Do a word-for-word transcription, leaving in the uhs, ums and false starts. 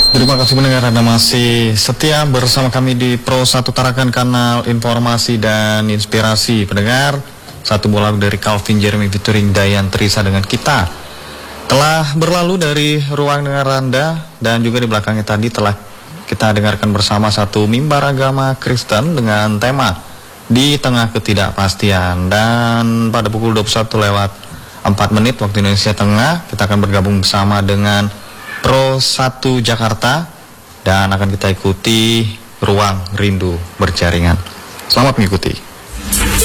Terima kasih pendengar, Anda masih setia bersama kami di Pro satu Tarakan, kanal informasi dan inspirasi. Pendengar, satu bola dari Calvin Jeremy featuring Dayan Trisa dengan kita telah berlalu dari ruang dengar Anda, dan juga di belakangnya tadi telah kita dengarkan bersama satu mimbar agama Kristen dengan tema Di Tengah Ketidakpastian. Dan pada pukul dua puluh satu lewat empat menit waktu Indonesia Tengah, kita akan bergabung bersama dengan Pro satu Jakarta dan akan kita ikuti Ruang Rindu Berjaringan. Selamat mengikuti.